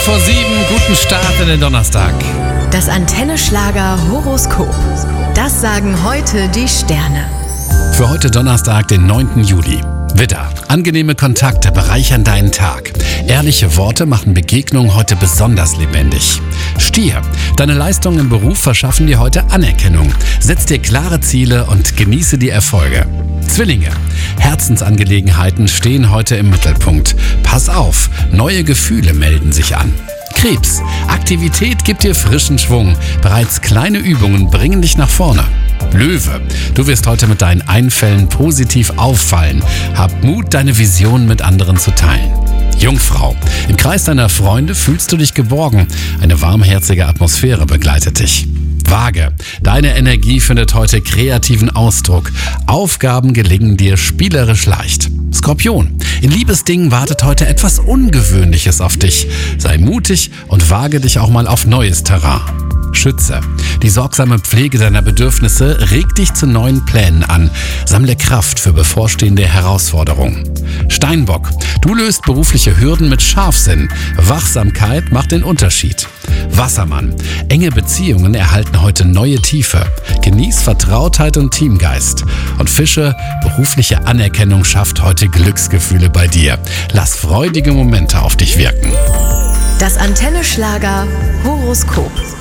7:15, guten Start in den Donnerstag. Das Antenne-Schlager-Horoskop. Das sagen heute die Sterne. Für heute Donnerstag, den 9. Juli. Widder, angenehme Kontakte bereichern deinen Tag. Ehrliche Worte machen Begegnungen heute besonders lebendig. Stier, deine Leistungen im Beruf verschaffen dir heute Anerkennung. Setz dir klare Ziele und genieße die Erfolge. Zwillinge, Herzensangelegenheiten stehen heute im Mittelpunkt. Pass auf, neue Gefühle melden sich an. Krebs, Aktivität gibt dir frischen Schwung. Bereits kleine Übungen bringen dich nach vorne. Löwe, du wirst heute mit deinen Einfällen positiv auffallen. Hab Mut, deine Vision mit anderen zu teilen. Jungfrau, im Kreis deiner Freunde fühlst du dich geborgen. Eine warmherzige Atmosphäre begleitet dich. Waage, deine Energie findet heute kreativen Ausdruck. Aufgaben gelingen dir spielerisch leicht. Skorpion, in Liebesdingen wartet heute etwas Ungewöhnliches auf dich. Sei mutig und wage dich auch mal auf neues Terrain. Schütze, die sorgsame Pflege deiner Bedürfnisse regt dich zu neuen Plänen an. Sammle Kraft für bevorstehende Herausforderungen. Steinbock, du löst berufliche Hürden mit Scharfsinn. Wachsamkeit macht den Unterschied. Wassermann, enge Beziehungen erhalten heute neue Tiefe. Genieß Vertrautheit und Teamgeist. Und Fische, berufliche Anerkennung schafft heute Glücksgefühle bei dir. Lass freudige Momente auf dich wirken. Das Antenne-Schlager-Horoskop.